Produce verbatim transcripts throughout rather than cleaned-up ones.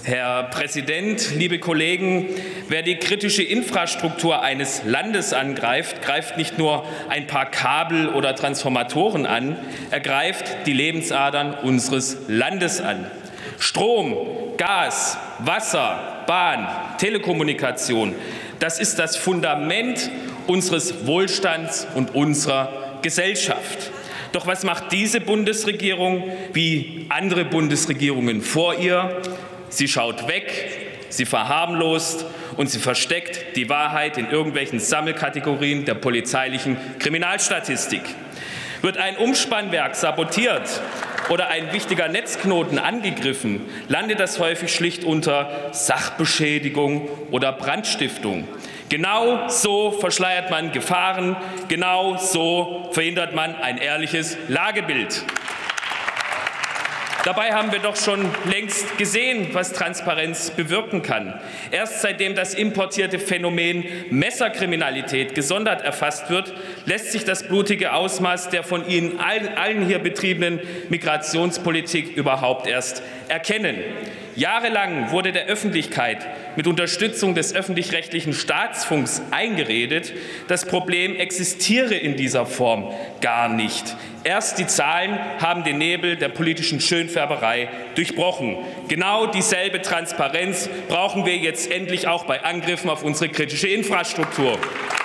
Herr Präsident, liebe Kollegen! Wer die kritische Infrastruktur eines Landes angreift, greift nicht nur ein paar Kabel oder Transformatoren an, er greift die Lebensadern unseres Landes an. Strom, Gas, Wasser, Bahn, Telekommunikation, das ist das Fundament unseres Wohlstands und unserer Gesellschaft. Doch was macht diese Bundesregierung wie andere Bundesregierungen vor ihr? Sie schaut weg, sie verharmlost und sie versteckt die Wahrheit in irgendwelchen Sammelkategorien der polizeilichen Kriminalstatistik. Wird ein Umspannwerk sabotiert oder ein wichtiger Netzknoten angegriffen, landet das häufig schlicht unter Sachbeschädigung oder Brandstiftung. Genau so verschleiert man Gefahren, genau so verhindert man ein ehrliches Lagebild. Dabei haben wir doch schon längst gesehen, was Transparenz bewirken kann. Erst seitdem das importierte Phänomen Messerkriminalität gesondert erfasst wird, lässt sich das blutige Ausmaß der von Ihnen allen, allen hier betriebenen Migrationspolitik überhaupt erst erkennen. Jahrelang wurde der Öffentlichkeit mit Unterstützung des öffentlich-rechtlichen Staatsfunks eingeredet, das Problem existiere in dieser Form gar nicht. Erst die Zahlen haben den Nebel der politischen Schönfärberei durchbrochen. Genau dieselbe Transparenz brauchen wir jetzt endlich auch bei Angriffen auf unsere kritische Infrastruktur.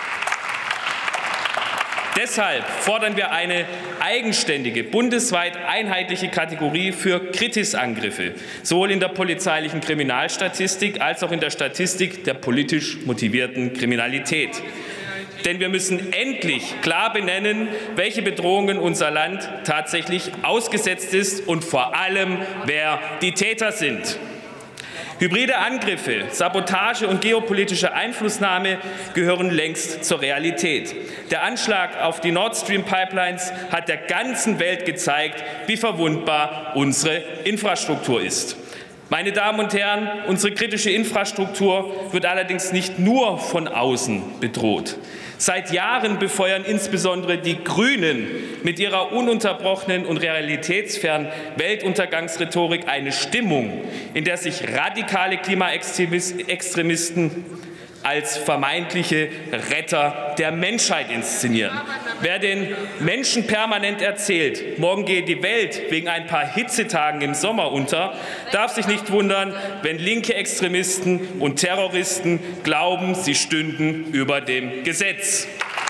Deshalb fordern wir eine eigenständige, bundesweit einheitliche Kategorie für Kritis-Angriffe, sowohl in der polizeilichen Kriminalstatistik als auch in der Statistik der politisch motivierten Kriminalität. Denn wir müssen endlich klar benennen, welche Bedrohungen unser Land tatsächlich ausgesetzt ist und vor allem, wer die Täter sind. Hybride Angriffe, Sabotage und geopolitische Einflussnahme gehören längst zur Realität. Der Anschlag auf die Nord Stream Pipelines hat der ganzen Welt gezeigt, wie verwundbar unsere Infrastruktur ist. Meine Damen und Herren, unsere kritische Infrastruktur wird allerdings nicht nur von außen bedroht. Seit Jahren befeuern insbesondere die Grünen mit ihrer ununterbrochenen und realitätsfernen Weltuntergangsrhetorik eine Stimmung, in der sich radikale Klimaextremisten als vermeintliche Retter der Menschheit inszenieren. Wer den Menschen permanent erzählt, morgen gehe die Welt wegen ein paar Hitzetagen im Sommer unter, darf sich nicht wundern, wenn linke Extremisten und Terroristen glauben, sie stünden über dem Gesetz.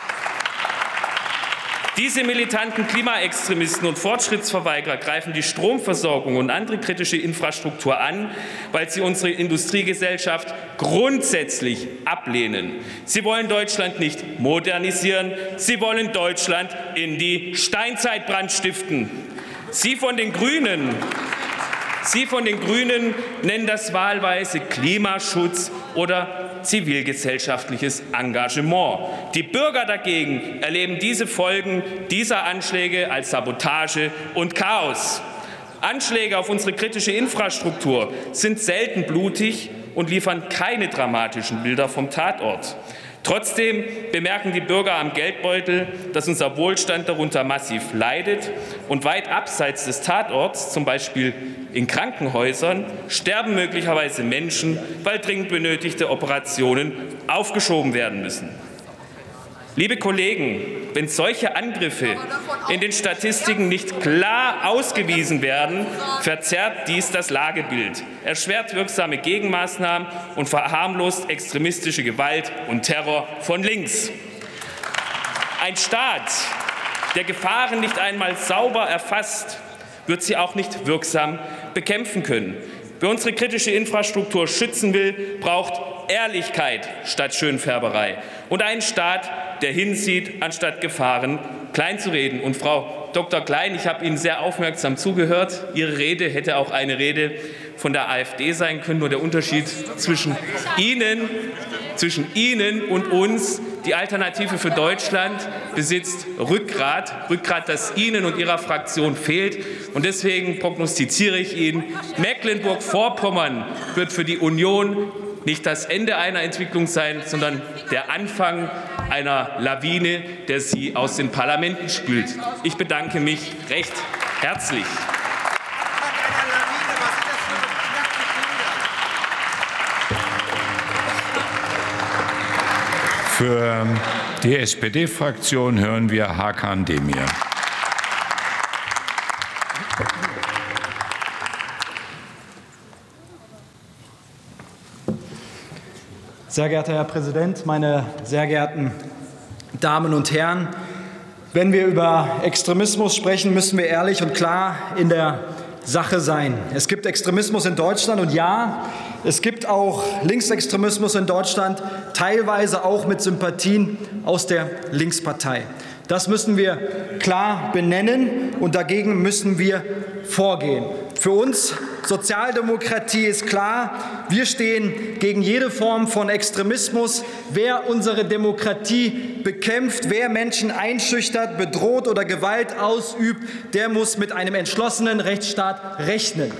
Diese militanten Klimaextremisten und Fortschrittsverweigerer greifen die Stromversorgung und andere kritische Infrastruktur an, weil sie unsere Industriegesellschaft grundsätzlich ablehnen. Sie wollen Deutschland nicht modernisieren, sie wollen Deutschland in die Steinzeit brandstiften. Sie von den Grünen Sie von den Grünen nennen das wahlweise Klimaschutz oder zivilgesellschaftliches Engagement. Die Bürger dagegen erleben diese Folgen dieser Anschläge als Sabotage und Chaos. Anschläge auf unsere kritische Infrastruktur sind selten blutig und liefern keine dramatischen Bilder vom Tatort. Trotzdem bemerken die Bürger am Geldbeutel, dass unser Wohlstand darunter massiv leidet und weit abseits des Tatorts, zum Beispiel in Krankenhäusern, sterben möglicherweise Menschen, weil dringend benötigte Operationen aufgeschoben werden müssen. Liebe Kollegen, wenn solche Angriffe in den Statistiken nicht klar ausgewiesen werden, verzerrt dies das Lagebild, erschwert wirksame Gegenmaßnahmen und verharmlost extremistische Gewalt und Terror von links. Ein Staat, der Gefahren nicht einmal sauber erfasst, wird sie auch nicht wirksam bekämpfen können. Wer unsere kritische Infrastruktur schützen will, braucht Ehrlichkeit statt Schönfärberei und einen Staat, der hinsieht, anstatt Gefahren kleinzureden. Und Frau Doktor Klein, ich habe Ihnen sehr aufmerksam zugehört. Ihre Rede hätte auch eine Rede von der AfD sein können. Nur der Unterschied zwischen Ihnen, zwischen Ihnen und uns, die Alternative für Deutschland besitzt Rückgrat, Rückgrat, das Ihnen und Ihrer Fraktion fehlt. Und deswegen prognostiziere ich Ihnen, Mecklenburg-Vorpommern wird für die Union nicht das Ende einer Entwicklung sein, sondern der Anfang einer Lawine, der sie aus den Parlamenten spült. Ich bedanke mich recht herzlich. Für die S P D-Fraktion hören wir Hakan Demir. Sehr geehrter Herr Präsident, meine sehr geehrten Damen und Herren! Wenn wir über Extremismus sprechen, müssen wir ehrlich und klar in der Sache sein. Es gibt Extremismus in Deutschland und ja, es gibt auch Linksextremismus in Deutschland, teilweise auch mit Sympathien aus der Linkspartei. Das müssen wir klar benennen und dagegen müssen wir vorgehen. Für uns Sozialdemokratie ist klar, wir stehen gegen jede Form von Extremismus. Wer unsere Demokratie bekämpft, wer Menschen einschüchtert, bedroht oder Gewalt ausübt, der muss mit einem entschlossenen Rechtsstaat rechnen.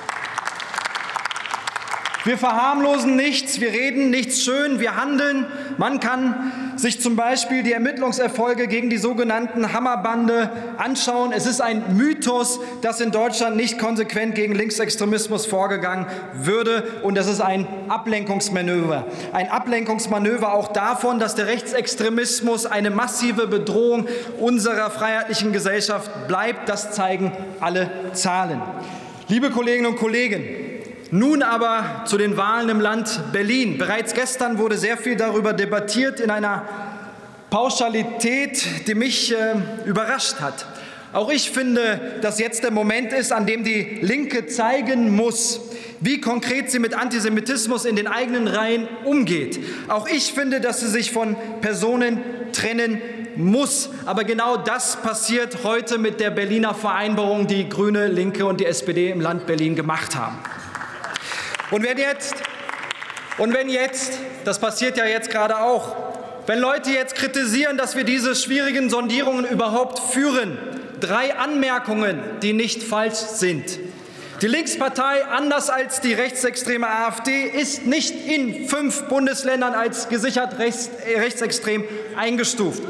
Wir verharmlosen nichts, wir reden nichts schön, wir handeln. Man kann sich zum Beispiel die Ermittlungserfolge gegen die sogenannten Hammerbande anschauen. Es ist ein Mythos, dass in Deutschland nicht konsequent gegen Linksextremismus vorgegangen würde. Und das ist ein Ablenkungsmanöver. Ein Ablenkungsmanöver auch davon, dass der Rechtsextremismus eine massive Bedrohung unserer freiheitlichen Gesellschaft bleibt. Das zeigen alle Zahlen. Liebe Kolleginnen und Kollegen, nun aber zu den Wahlen im Land Berlin. Bereits gestern wurde sehr viel darüber debattiert in einer Pauschalität, die mich äh, überrascht hat. Auch ich finde, dass jetzt der Moment ist, an dem die Linke zeigen muss, wie konkret sie mit Antisemitismus in den eigenen Reihen umgeht. Auch ich finde, dass sie sich von Personen trennen muss. Aber genau das passiert heute mit der Berliner Vereinbarung, die Grüne, Linke und die S P D im Land Berlin gemacht haben. Und wenn jetzt, und wenn jetzt, das passiert ja jetzt gerade auch, wenn Leute jetzt kritisieren, dass wir diese schwierigen Sondierungen überhaupt führen, drei Anmerkungen, die nicht falsch sind. Die Linkspartei, anders als die rechtsextreme AfD, ist nicht in fünf Bundesländern als gesichert rechts, rechtsextrem eingestuft.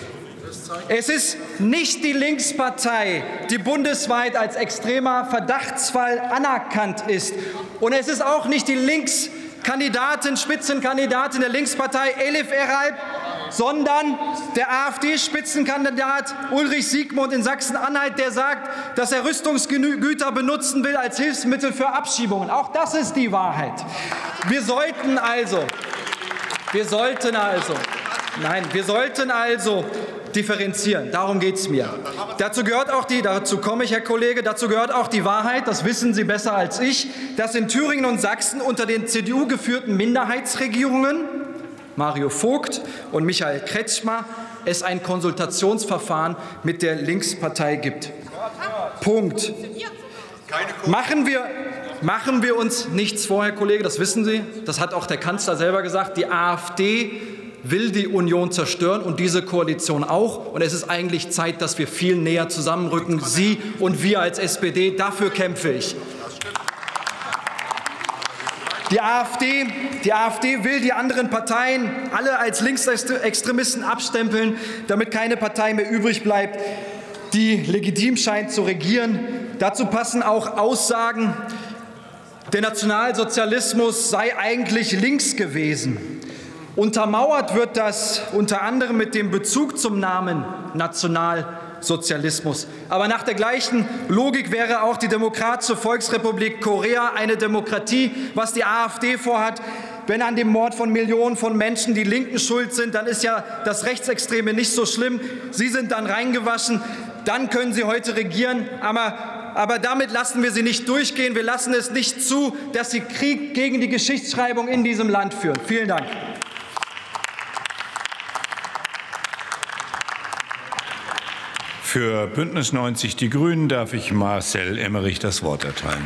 Es ist nicht die Linkspartei, die bundesweit als extremer Verdachtsfall anerkannt ist. Und es ist auch nicht die Linkskandidatin, Spitzenkandidatin der Linkspartei Elif Eralp, sondern der AfD-Spitzenkandidat Ulrich Siegmund in Sachsen-Anhalt, der sagt, dass er Rüstungsgüter benutzen will als Hilfsmittel für Abschiebungen. Auch das ist die Wahrheit. Wir sollten also, wir sollten also, nein, wir sollten also differenzieren. Darum geht es mir. Dazu gehört auch die, dazu komme ich, Herr Kollege, dazu gehört auch die Wahrheit, das wissen Sie besser als ich, dass in Thüringen und Sachsen unter den C D U geführten Minderheitsregierungen, Mario Vogt und Michael Kretschmer, es ein Konsultationsverfahren mit der Linkspartei gibt. Punkt. Machen wir, machen wir uns nichts vor, Herr Kollege, das wissen Sie, das hat auch der Kanzler selber gesagt, die AfD will die Union zerstören und diese Koalition auch. Und es ist eigentlich Zeit, dass wir viel näher zusammenrücken, Sie und wir als S P D. Dafür kämpfe ich. Die AfD, die AfD will die anderen Parteien alle als Linksextremisten abstempeln, damit keine Partei mehr übrig bleibt, die legitim scheint zu regieren. Dazu passen auch Aussagen, der Nationalsozialismus sei eigentlich links gewesen. Untermauert wird das unter anderem mit dem Bezug zum Namen Nationalsozialismus. Aber nach der gleichen Logik wäre auch die Demokratische Volksrepublik Korea eine Demokratie. Was die AfD vorhat, wenn an dem Mord von Millionen von Menschen die Linken schuld sind, dann ist ja das Rechtsextreme nicht so schlimm. Sie sind dann reingewaschen, dann können Sie heute regieren. Aber Aber damit lassen wir sie nicht durchgehen. Wir lassen es nicht zu, dass sie Krieg gegen die Geschichtsschreibung in diesem Land führen. Vielen Dank. Für Bündnis neunzig Die Grünen darf ich Marcel Emmerich das Wort erteilen.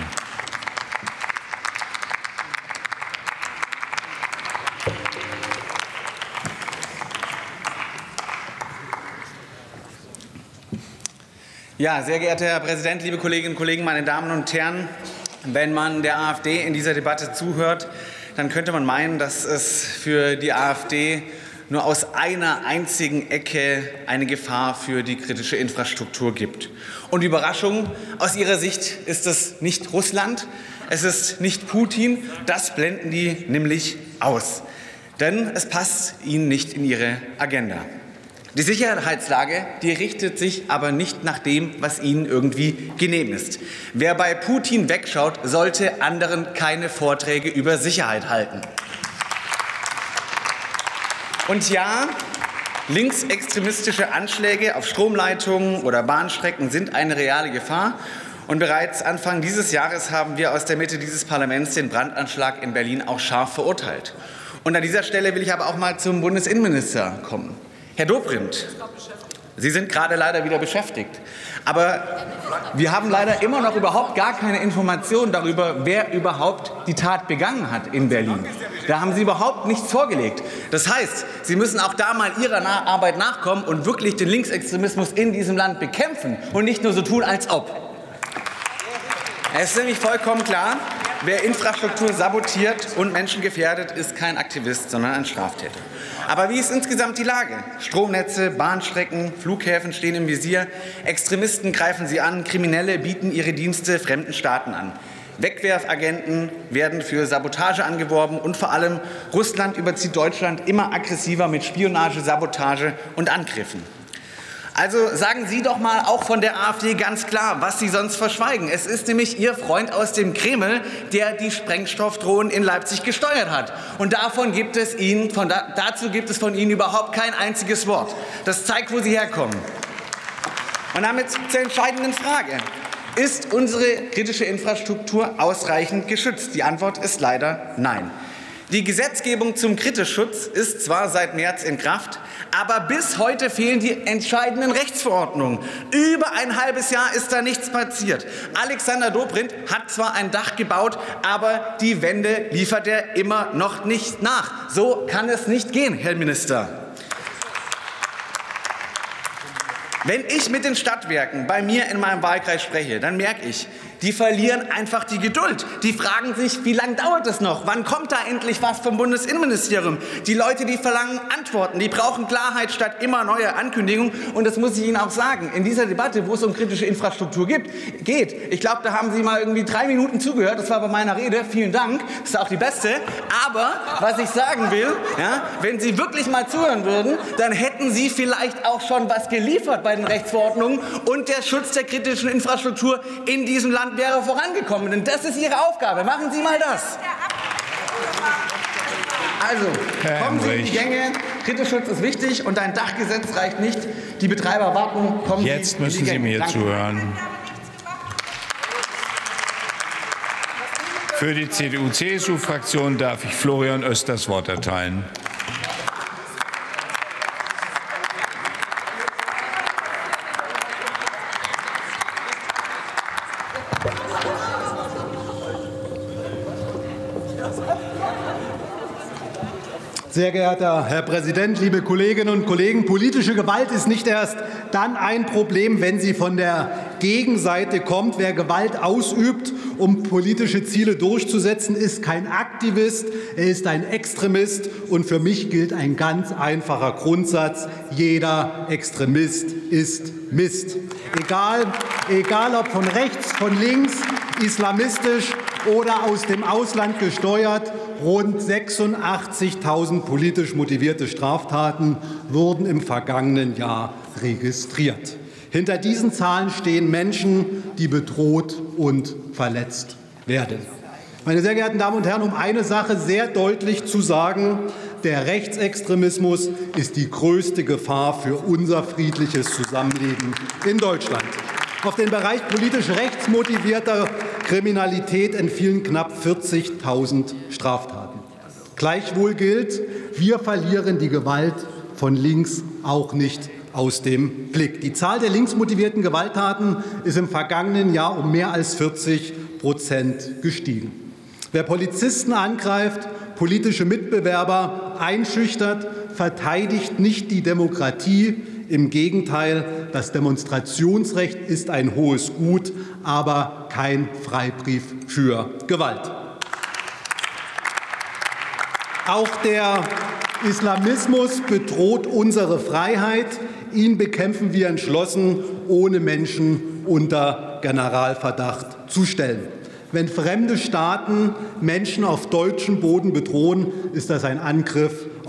Ja, sehr geehrter Herr Präsident, liebe Kolleginnen und Kollegen, meine Damen und Herren! Wenn man der AfD in dieser Debatte zuhört, dann könnte man meinen, dass es für die AfD nur aus einer einzigen Ecke eine Gefahr für die kritische Infrastruktur gibt. Und die Überraschung, aus ihrer Sicht ist es nicht Russland, es ist nicht Putin, das blenden die nämlich aus. denn es passt ihnen nicht in ihre Agenda. Die Sicherheitslage, die richtet sich aber nicht nach dem, was ihnen irgendwie genehm ist. Wer bei Putin wegschaut, sollte anderen keine Vorträge über Sicherheit halten. Und ja, linksextremistische Anschläge auf Stromleitungen oder Bahnstrecken sind eine reale Gefahr. Und bereits Anfang dieses Jahres haben wir aus der Mitte dieses Parlaments den Brandanschlag in Berlin auch scharf verurteilt. Und an dieser Stelle will ich aber auch mal zum Bundesinnenminister kommen. Herr Dobrindt, Sie sind gerade leider wieder beschäftigt. Aber wir haben leider immer noch überhaupt gar keine Informationen darüber, wer überhaupt die Tat begangen hat in Berlin. Da haben Sie überhaupt nichts vorgelegt. Das heißt, Sie müssen auch da mal Ihrer Arbeit nachkommen und wirklich den Linksextremismus in diesem Land bekämpfen und nicht nur so tun, als ob. Es ist nämlich vollkommen klar, wer Infrastruktur sabotiert und Menschen gefährdet, ist kein Aktivist, sondern ein Straftäter. Aber wie ist insgesamt die Lage? Stromnetze, Bahnstrecken, Flughäfen stehen im Visier. Extremisten greifen sie an, Kriminelle bieten ihre Dienste fremden Staaten an. Wegwerfagenten werden für Sabotage angeworben und vor allem Russland überzieht Deutschland immer aggressiver mit Spionage, Sabotage und Angriffen. Also sagen Sie doch mal auch von der AfD ganz klar, was Sie sonst verschweigen. Es ist nämlich Ihr Freund aus dem Kreml, der die Sprengstoffdrohnen in Leipzig gesteuert hat. Und davon gibt es Ihnen, von da, dazu gibt es von Ihnen überhaupt kein einziges Wort. Das zeigt, wo Sie herkommen. Und damit zur entscheidenden Frage. Ist unsere kritische Infrastruktur ausreichend geschützt? Die Antwort ist leider nein. Die Gesetzgebung zum Kritischschutz ist zwar seit März in Kraft, aber bis heute fehlen die entscheidenden Rechtsverordnungen. Über ein halbes Jahr ist da nichts passiert. Alexander Dobrindt hat zwar ein Dach gebaut, aber die Wände liefert er immer noch nicht nach. So kann es nicht gehen, Herr Minister. Wenn ich mit den Stadtwerken bei mir in meinem Wahlkreis spreche, dann merke ich, die verlieren einfach die Geduld. Die fragen sich, wie lange dauert es noch? Wann kommt da endlich was vom Bundesinnenministerium? Die Leute, die verlangen Antworten, die brauchen Klarheit statt immer neuer Ankündigungen. Und das muss ich Ihnen auch sagen, in dieser Debatte, wo es um kritische Infrastruktur gibt, geht. Ich glaube, da haben Sie mal irgendwie drei Minuten zugehört. Das war bei meiner Rede. Vielen Dank. Das ist auch die beste. Aber was ich sagen will, ja, wenn Sie wirklich mal zuhören würden, dann hätten Sie vielleicht auch schon was geliefert bei den Rechtsverordnungen. Und der Schutz der kritischen Infrastruktur in diesem Land wäre vorangekommen. Denn das ist Ihre Aufgabe. Machen Sie mal das. Also, kommen Sie in die Gänge. Kritischer Schutz ist wichtig und ein Dachgesetz reicht nicht. Die Betreiber warten. Kommen Jetzt Sie müssen Sie mir Danke. zuhören. Für die C D U C S U-Fraktion darf ich Florian Oest das Wort erteilen. Sehr geehrter Herr Präsident, liebe Kolleginnen und Kollegen! Politische Gewalt ist nicht erst dann ein Problem, wenn sie von der Gegenseite kommt. Wer Gewalt ausübt, um politische Ziele durchzusetzen, ist kein Aktivist, er ist ein Extremist. Und für mich gilt ein ganz einfacher Grundsatz: Jeder Extremist ist Mist. Egal, egal ob von rechts, von links, islamistisch oder aus dem Ausland gesteuert. Rund sechsundachtzigtausend politisch motivierte Straftaten wurden im vergangenen Jahr registriert. Hinter diesen Zahlen stehen Menschen, die bedroht und verletzt werden. Meine sehr geehrten Damen und Herren, um eine Sache sehr deutlich zu sagen: Der Rechtsextremismus ist die größte Gefahr für unser friedliches Zusammenleben in Deutschland. Auf den Bereich politisch rechtsmotivierter Kriminalität entfielen knapp vierzigtausend Straftaten. Gleichwohl gilt, wir verlieren die Gewalt von links auch nicht aus dem Blick. Die Zahl der linksmotivierten Gewalttaten ist im vergangenen Jahr um mehr als vierzig Prozent gestiegen. Wer Polizisten angreift, politische Mitbewerber einschüchtert, verteidigt nicht die Demokratie. Im Gegenteil, das Demonstrationsrecht ist ein hohes Gut, aber kein Freibrief für Gewalt. Auch der Islamismus bedroht unsere Freiheit. Ihn bekämpfen wir entschlossen, ohne Menschen unter Generalverdacht zu stellen. Wenn fremde Staaten Menschen auf deutschem Boden bedrohen, ist das ein Angriff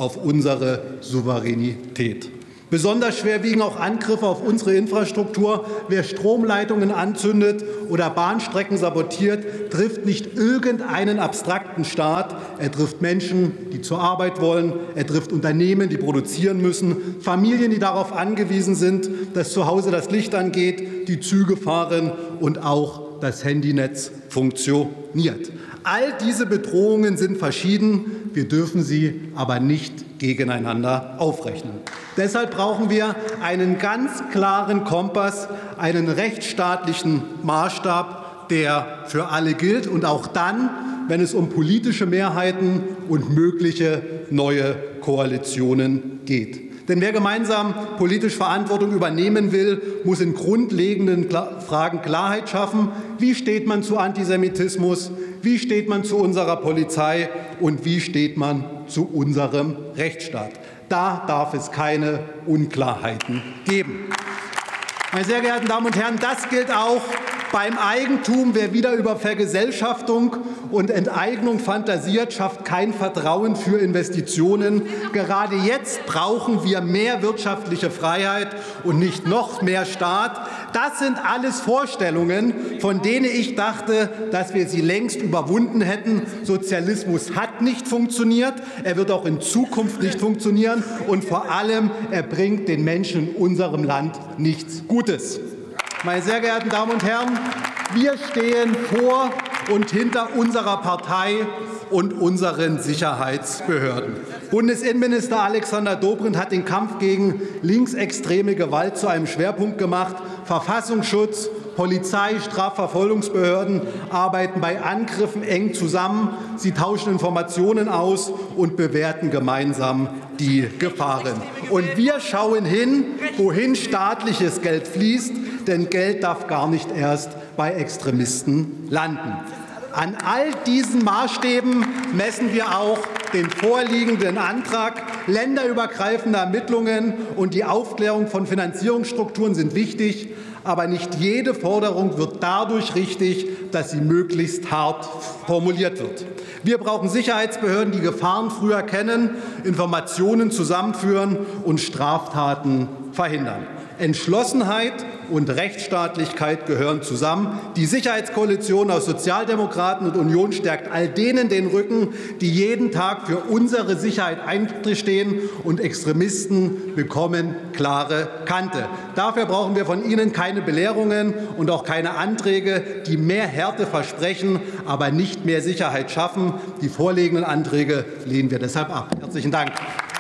auf unsere Souveränität. Besonders schwer wiegen auch Angriffe auf unsere Infrastruktur. Wer Stromleitungen anzündet oder Bahnstrecken sabotiert, trifft nicht irgendeinen abstrakten Staat. Er trifft Menschen, die zur Arbeit wollen. Er trifft Unternehmen, die produzieren müssen. Familien, die darauf angewiesen sind, dass zu Hause das Licht angeht, die Züge fahren und auch das Handynetz funktioniert. All diese Bedrohungen sind verschieden. Wir dürfen sie aber nicht gegeneinander aufrechnen. Deshalb brauchen wir einen ganz klaren Kompass, einen rechtsstaatlichen Maßstab, der für alle gilt und auch dann, wenn es um politische Mehrheiten und mögliche neue Koalitionen geht. Denn wer gemeinsam politisch Verantwortung übernehmen will, muss in grundlegenden Fragen Klarheit schaffen. Wie steht man zu Antisemitismus? Wie steht man zu unserer Polizei? Und wie steht man zu unserem Rechtsstaat? Da darf es keine Unklarheiten geben. Meine sehr geehrten Damen und Herren, das gilt auch beim Eigentum. Wer wieder über Vergesellschaftung und Enteignung fantasiert, schafft kein Vertrauen für Investitionen. Gerade jetzt brauchen wir mehr wirtschaftliche Freiheit und nicht noch mehr Staat. Das sind alles Vorstellungen, von denen ich dachte, dass wir sie längst überwunden hätten. Sozialismus hat nicht funktioniert, er wird auch in Zukunft nicht funktionieren und vor allem, er bringt den Menschen in unserem Land nichts Gutes. Meine sehr geehrten Damen und Herren, wir stehen vor und hinter unserer Partei und unseren Sicherheitsbehörden. Bundesinnenminister Alexander Dobrindt hat den Kampf gegen linksextreme Gewalt zu einem Schwerpunkt gemacht. Verfassungsschutz, Polizei, Strafverfolgungsbehörden arbeiten bei Angriffen eng zusammen. Sie tauschen Informationen aus und bewerten gemeinsam die Gefahren. Und wir schauen hin, wohin staatliches Geld fließt, denn Geld darf gar nicht erst bei Extremisten landen. An all diesen Maßstäben messen wir auch den vorliegenden Antrag. Länderübergreifende Ermittlungen und die Aufklärung von Finanzierungsstrukturen sind wichtig, aber nicht jede Forderung wird dadurch richtig, dass sie möglichst hart formuliert wird. Wir brauchen Sicherheitsbehörden, die Gefahren früh erkennen, Informationen zusammenführen und Straftaten verhindern. Entschlossenheit und Rechtsstaatlichkeit gehören zusammen. Die Sicherheitskoalition aus Sozialdemokraten und Union stärkt all denen den Rücken, die jeden Tag für unsere Sicherheit einstehen, und Extremisten bekommen klare Kante. Dafür brauchen wir von Ihnen keine Belehrungen und auch keine Anträge, die mehr Härte versprechen, aber nicht mehr Sicherheit schaffen. Die vorliegenden Anträge lehnen wir deshalb ab. Herzlichen Dank.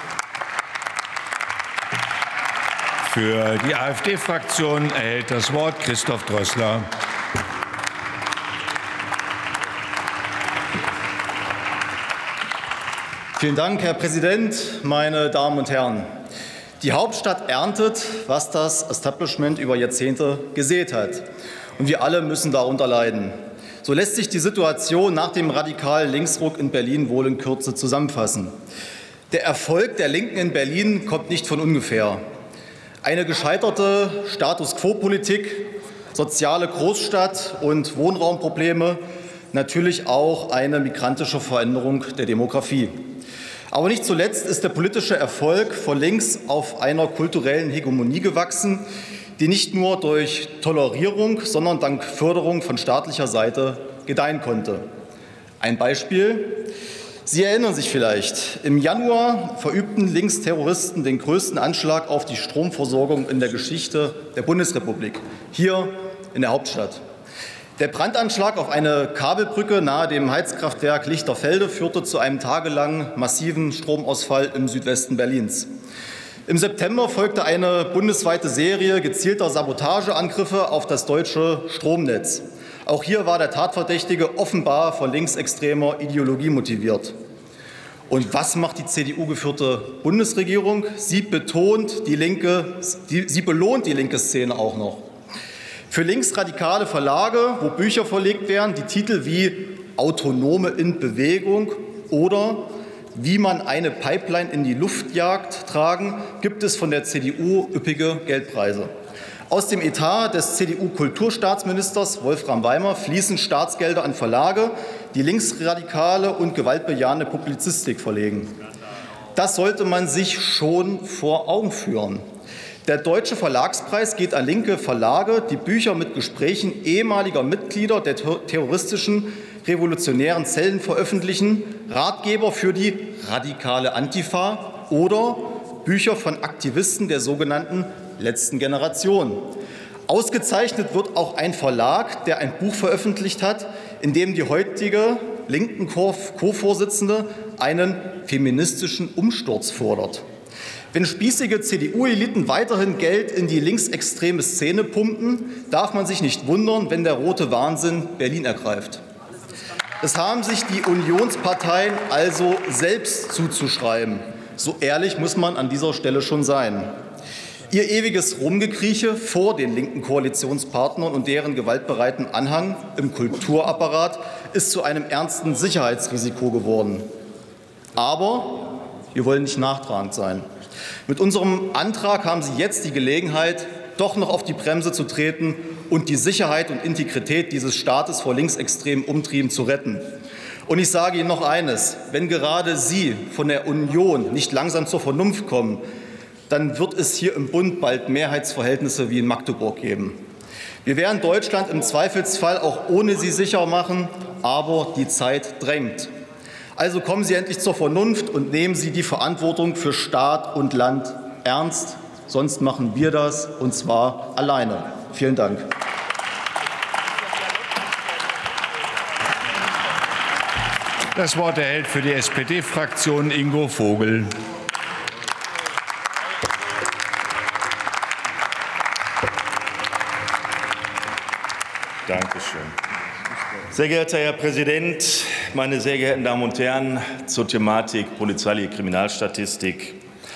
Für die AfD-Fraktion erhält das Wort Christoph Drössler. Vielen Dank, Herr Präsident, meine Damen und Herren. Die Hauptstadt erntet, was das Establishment über Jahrzehnte gesät hat. Und wir alle müssen darunter leiden. So lässt sich die Situation nach dem radikalen Linksruck in Berlin wohl in Kürze zusammenfassen. Der Erfolg der Linken in Berlin kommt nicht von ungefähr. Eine gescheiterte Status-quo-Politik, soziale Großstadt- und Wohnraumprobleme, natürlich auch eine migrantische Veränderung der Demografie. Aber nicht zuletzt ist der politische Erfolg von links auf einer kulturellen Hegemonie gewachsen, die nicht nur durch Tolerierung, sondern dank Förderung von staatlicher Seite gedeihen konnte. Ein Beispiel: Sie erinnern sich vielleicht, im Januar verübten Linksterroristen den größten Anschlag auf die Stromversorgung in der Geschichte der Bundesrepublik, hier in der Hauptstadt. Der Brandanschlag auf eine Kabelbrücke nahe dem Heizkraftwerk Lichterfelde führte zu einem tagelangen massiven Stromausfall im Südwesten Berlins. Im September folgte eine bundesweite Serie gezielter Sabotageangriffe auf das deutsche Stromnetz. Auch hier war der Tatverdächtige offenbar von linksextremer Ideologie motiviert. Und was macht die C D U-geführte Bundesregierung? Sie betont die linke, die, sie belohnt die linke Szene auch noch. Für linksradikale Verlage, wo Bücher verlegt werden, die Titel wie Autonome in Bewegung oder Wie man eine Pipeline in die Luft jagt tragen, gibt es von der C D U üppige Geldpreise. Aus dem Etat des C D U-Kulturstaatsministers Wolfram Weimer fließen Staatsgelder an Verlage, die linksradikale und gewaltbejahende Publizistik verlegen. Das sollte man sich schon vor Augen führen. Der Deutsche Verlagspreis geht an linke Verlage, die Bücher mit Gesprächen ehemaliger Mitglieder der terroristischen revolutionären Zellen veröffentlichen, Ratgeber für die radikale Antifa oder Bücher von Aktivisten der sogenannten letzten Generation. Ausgezeichnet wird auch ein Verlag, der ein Buch veröffentlicht hat, in dem die heutige linken Co-Vorsitzende einen feministischen Umsturz fordert. Wenn spießige C D U-Eliten weiterhin Geld in die linksextreme Szene pumpen, darf man sich nicht wundern, wenn der rote Wahnsinn Berlin ergreift. Es haben sich die Unionsparteien also selbst zuzuschreiben. So ehrlich muss man an dieser Stelle schon sein. Ihr ewiges Rumgekrieche vor den linken Koalitionspartnern und deren gewaltbereiten Anhang im Kulturapparat ist zu einem ernsten Sicherheitsrisiko geworden. Aber wir wollen nicht nachtragend sein. Mit unserem Antrag haben Sie jetzt die Gelegenheit, doch noch auf die Bremse zu treten und die Sicherheit und Integrität dieses Staates vor linksextremen Umtrieben zu retten. Und ich sage Ihnen noch eines, wenn gerade Sie von der Union nicht langsam zur Vernunft kommen, dann wird es hier im Bund bald Mehrheitsverhältnisse wie in Magdeburg geben. Wir werden Deutschland im Zweifelsfall auch ohne Sie sicher machen, aber die Zeit drängt. Also kommen Sie endlich zur Vernunft und nehmen Sie die Verantwortung für Staat und Land ernst. Sonst machen wir das, und zwar alleine. Vielen Dank. Das Wort erhält für die S P D-Fraktion Ingo Vogel. Dankeschön. Sehr geehrter Herr Präsident, meine sehr geehrten Damen und Herren, zur Thematik polizeiliche Kriminalstatistik.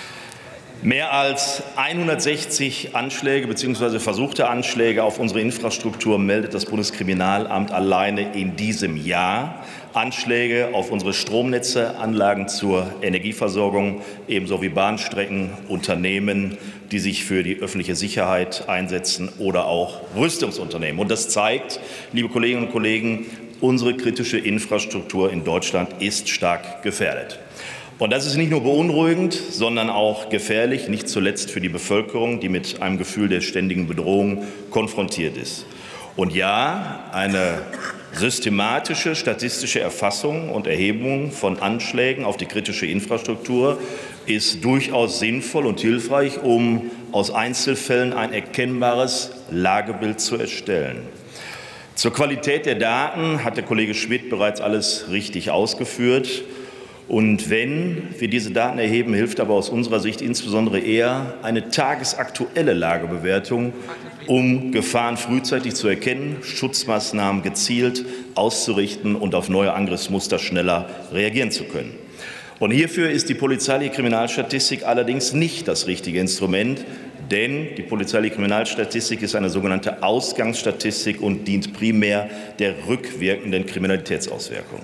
Mehr als hundertsechzig Anschläge bzw. versuchte Anschläge auf unsere Infrastruktur meldet das Bundeskriminalamt alleine in diesem Jahr. Anschläge auf unsere Stromnetze, Anlagen zur Energieversorgung, ebenso wie Bahnstrecken, Unternehmen, die sich für die öffentliche Sicherheit einsetzen, oder auch Rüstungsunternehmen. Und das zeigt, liebe Kolleginnen und Kollegen, unsere kritische Infrastruktur in Deutschland ist stark gefährdet. Und das ist nicht nur beunruhigend, sondern auch gefährlich, nicht zuletzt für die Bevölkerung, die mit einem Gefühl der ständigen Bedrohung konfrontiert ist. Und ja, eine systematische statistische Erfassung und Erhebung von Anschlägen auf die kritische Infrastruktur ist durchaus sinnvoll und hilfreich, um aus Einzelfällen ein erkennbares Lagebild zu erstellen. Zur Qualität der Daten hat der Kollege Schmidt bereits alles richtig ausgeführt. Und wenn wir diese Daten erheben, hilft aber aus unserer Sicht insbesondere eher eine tagesaktuelle Lagebewertung, um Gefahren frühzeitig zu erkennen, Schutzmaßnahmen gezielt auszurichten und auf neue Angriffsmuster schneller reagieren zu können. Und hierfür ist die polizeiliche Kriminalstatistik allerdings nicht das richtige Instrument, denn die polizeiliche Kriminalstatistik ist eine sogenannte Ausgangsstatistik und dient primär der rückwirkenden Kriminalitätsauswirkung.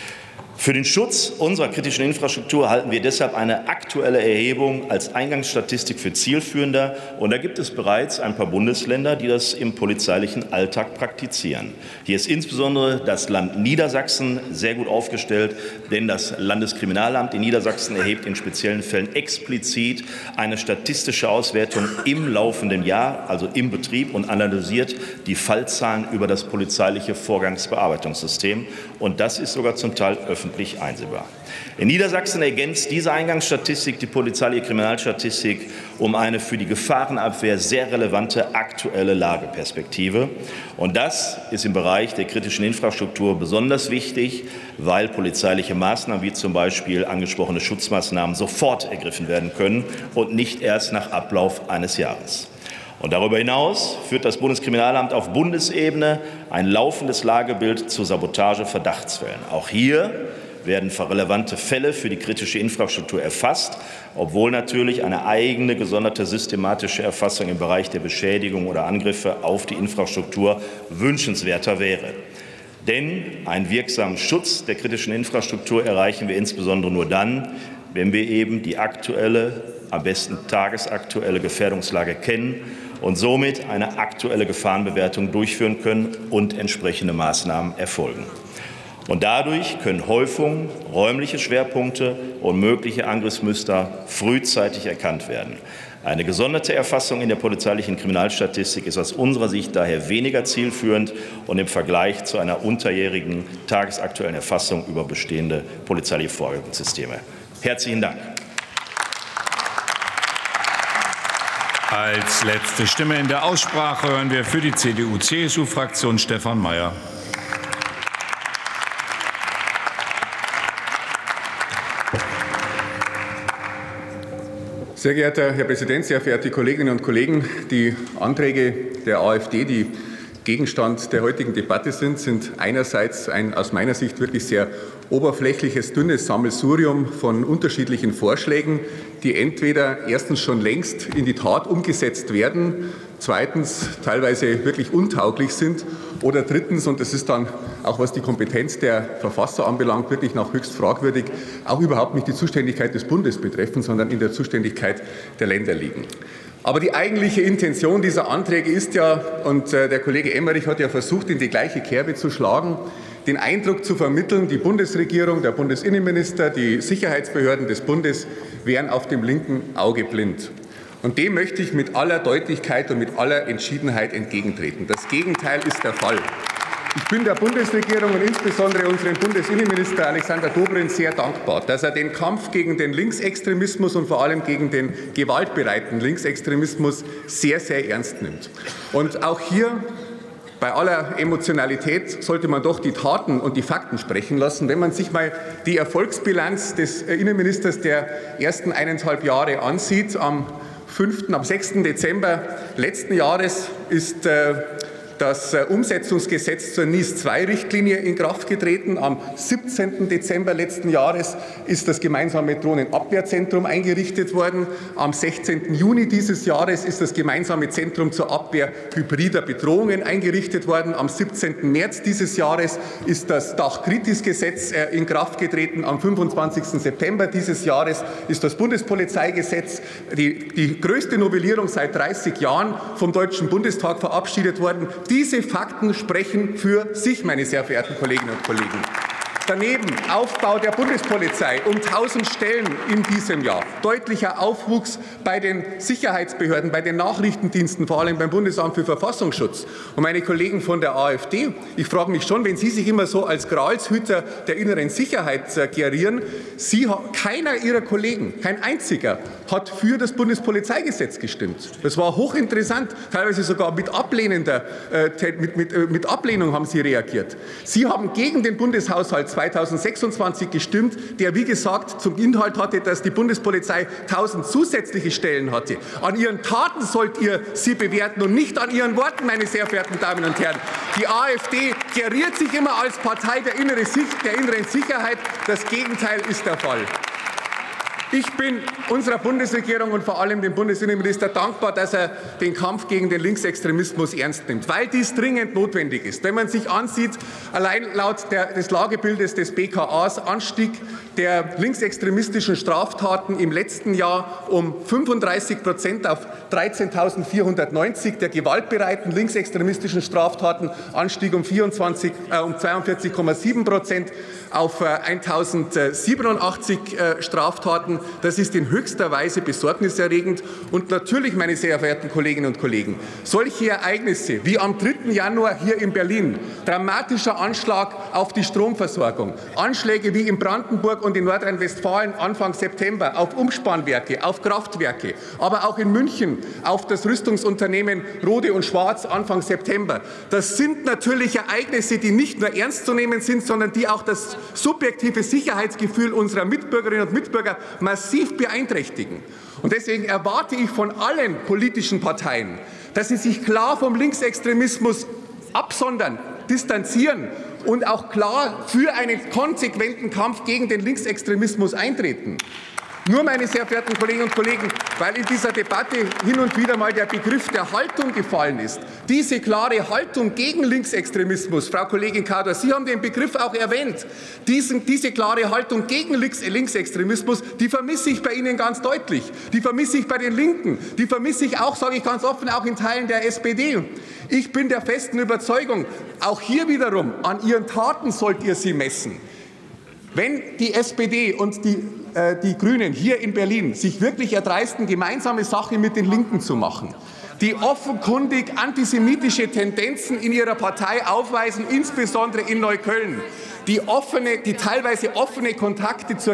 Für den Schutz unserer kritischen Infrastruktur halten wir deshalb eine aktuelle Erhebung als Eingangsstatistik für zielführender. Und da gibt es bereits ein paar Bundesländer, die das im polizeilichen Alltag praktizieren. Hier ist insbesondere das Land Niedersachsen sehr gut aufgestellt, denn das Landeskriminalamt in Niedersachsen erhebt in speziellen Fällen explizit eine statistische Auswertung im laufenden Jahr, also im Betrieb, und analysiert die Fallzahlen über das polizeiliche Vorgangsbearbeitungssystem. Und das ist sogar zum Teil öffentlich einsehbar. In Niedersachsen ergänzt diese Eingangsstatistik die polizeiliche Kriminalstatistik um eine für die Gefahrenabwehr sehr relevante aktuelle Lageperspektive. Und das ist im Bereich der kritischen Infrastruktur besonders wichtig, weil polizeiliche Maßnahmen wie zum Beispiel angesprochene Schutzmaßnahmen sofort ergriffen werden können und nicht erst nach Ablauf eines Jahres. Und darüber hinaus führt das Bundeskriminalamt auf Bundesebene ein laufendes Lagebild zu Sabotage-Verdachtsfällen. Auch hier werden relevante Fälle für die kritische Infrastruktur erfasst, obwohl natürlich eine eigene gesonderte systematische Erfassung im Bereich der Beschädigung oder Angriffe auf die Infrastruktur wünschenswerter wäre. Denn einen wirksamen Schutz der kritischen Infrastruktur erreichen wir insbesondere nur dann, wenn wir eben die aktuelle, am besten tagesaktuelle Gefährdungslage kennen und somit eine aktuelle Gefahrenbewertung durchführen können und entsprechende Maßnahmen erfolgen. Und dadurch können Häufungen, räumliche Schwerpunkte und mögliche Angriffsmuster frühzeitig erkannt werden. Eine gesonderte Erfassung in der polizeilichen Kriminalstatistik ist aus unserer Sicht daher weniger zielführend und im Vergleich zu einer unterjährigen tagesaktuellen Erfassung über bestehende polizeiliche Vorgangssysteme. Herzlichen Dank. Als letzte Stimme in der Aussprache hören wir für die C D U C S U-Fraktion Stefan Mayer. Sehr geehrter Herr Präsident, sehr verehrte Kolleginnen und Kollegen! Die Anträge der AfD, die Gegenstand der heutigen Debatte sind, sind einerseits ein aus meiner Sicht wirklich sehr oberflächliches, dünnes Sammelsurium von unterschiedlichen Vorschlägen, die entweder erstens schon längst in die Tat umgesetzt werden, zweitens teilweise wirklich untauglich sind oder drittens, und das ist dann auch was die Kompetenz der Verfasser anbelangt, wirklich noch höchst fragwürdig, auch überhaupt nicht die Zuständigkeit des Bundes betreffen, sondern in der Zuständigkeit der Länder liegen. Aber die eigentliche Intention dieser Anträge ist ja, und der Kollege Emmerich hat ja versucht, in die gleiche Kerbe zu schlagen, den Eindruck zu vermitteln, die Bundesregierung, der Bundesinnenminister, die Sicherheitsbehörden des Bundes wären auf dem linken Auge blind. Und dem möchte ich mit aller Deutlichkeit und mit aller Entschiedenheit entgegentreten. Das Gegenteil ist der Fall. Ich bin der Bundesregierung und insbesondere unserem Bundesinnenminister Alexander Dobrindt sehr dankbar, dass er den Kampf gegen den Linksextremismus und vor allem gegen den gewaltbereiten Linksextremismus sehr, sehr ernst nimmt. Und auch hier bei aller Emotionalität sollte man doch die Taten und die Fakten sprechen lassen. Wenn man sich mal die Erfolgsbilanz des Innenministers der ersten eineinhalb Jahre ansieht, am fünften, am sechsten Dezember letzten Jahres ist äh, das Umsetzungsgesetz zur N I S zwei Richtlinie in Kraft getreten. Am siebzehnten Dezember letzten Jahres ist das gemeinsame Drohnenabwehrzentrum eingerichtet worden. Am sechzehnten Juni dieses Jahres ist das gemeinsame Zentrum zur Abwehr hybrider Bedrohungen eingerichtet worden. Am siebzehnten März dieses Jahres ist das Dachkritis-Gesetz in Kraft getreten. Am fünfundzwanzigsten September dieses Jahres ist das Bundespolizeigesetz, die, die größte Novellierung seit dreißig Jahren, vom Deutschen Bundestag verabschiedet worden. Diese Fakten sprechen für sich, meine sehr verehrten Kolleginnen und Kollegen. Daneben Aufbau der Bundespolizei um tausend Stellen in diesem Jahr. Deutlicher Aufwuchs bei den Sicherheitsbehörden, bei den Nachrichtendiensten, vor allem beim Bundesamt für Verfassungsschutz. Und meine Kollegen von der AfD, ich frage mich schon, wenn Sie sich immer so als Gralshüter der inneren Sicherheit äh, gerieren, Sie, keiner Ihrer Kollegen, kein einziger, hat für das Bundespolizeigesetz gestimmt. Das war hochinteressant, teilweise sogar mit, ablehnender, äh, mit, mit, äh, mit Ablehnung haben Sie reagiert. Sie haben gegen den Bundeshaushalt zweitausendsechsundzwanzig gestimmt, der wie gesagt zum Inhalt hatte, dass die Bundespolizei tausend zusätzliche Stellen hatte. An ihren Taten sollt ihr sie bewerten und nicht an ihren Worten, meine sehr verehrten Damen und Herren. Die AfD geriert sich immer als Partei der, innere Sicht, der inneren Sicherheit. Das Gegenteil ist der Fall. Ich bin unserer Bundesregierung und vor allem dem Bundesinnenminister dankbar, dass er den Kampf gegen den Linksextremismus ernst nimmt, weil dies dringend notwendig ist. Wenn man sich ansieht, allein laut der, des Lagebildes des B K As Anstieg der linksextremistischen Straftaten im letzten Jahr um fünfunddreißig Prozent auf dreizehntausendvierhundertneunzig, der gewaltbereiten linksextremistischen Straftaten Anstieg um, vierundzwanzig, äh, um zweiundvierzig Komma sieben Prozent auf äh, eintausendsiebenundachtzig äh, Straftaten. Das ist in höchster Weise besorgniserregend. Und natürlich, meine sehr verehrten Kolleginnen und Kollegen, solche Ereignisse wie am dritten Januar hier in Berlin, dramatischer Anschlag auf die Stromversorgung, Anschläge wie in Brandenburg und in Nordrhein-Westfalen Anfang September auf Umspannwerke, auf Kraftwerke, aber auch in München auf das Rüstungsunternehmen Rode und Schwarz Anfang September. Das sind natürlich Ereignisse, die nicht nur ernst zu nehmen sind, sondern die auch das subjektive Sicherheitsgefühl unserer Mitbürgerinnen und Mitbürger massiv beeinträchtigen. Und deswegen erwarte ich von allen politischen Parteien, dass sie sich klar vom Linksextremismus absondern, distanzieren und auch klar für einen konsequenten Kampf gegen den Linksextremismus eintreten. Nur, meine sehr verehrten Kolleginnen und Kollegen, weil in dieser Debatte hin und wieder mal der Begriff der Haltung gefallen ist. Diese klare Haltung gegen Linksextremismus, Frau Kollegin Kador, Sie haben den Begriff auch erwähnt. Diesen, diese klare Haltung gegen Links, Linksextremismus, die vermisse ich bei Ihnen ganz deutlich. Die vermisse ich bei den Linken. Die vermisse ich auch, sage ich ganz offen, auch in Teilen der S P D. Ich bin der festen Überzeugung, auch hier wiederum, an Ihren Taten sollt ihr sie messen. Wenn die S P D und die, äh, die Grünen hier in Berlin sich wirklich erdreisten, gemeinsame Sache mit den Linken zu machen, die offenkundig antisemitische Tendenzen in ihrer Partei aufweisen, insbesondere in Neukölln, die, offene, die teilweise offene Kontakte zur